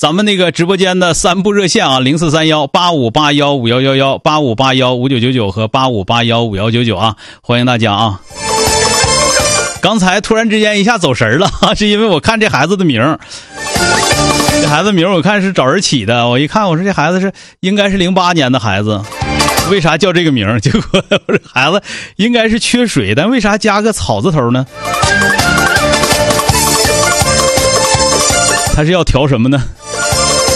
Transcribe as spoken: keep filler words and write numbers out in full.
咱们那个直播间的三部热线啊，零四三幺八五八幺五幺幺幺、八五八幺五九九九和八五八幺五幺九九啊，欢迎大家啊。刚才突然之间一下走神了，是因为我看这孩子的名，这孩子名我看是找人起的，我一看我说这孩子是应该是零八年的孩子，为啥叫这个名？结果我这孩子应该是缺水，但为啥加个草字头呢？他是要调什么呢？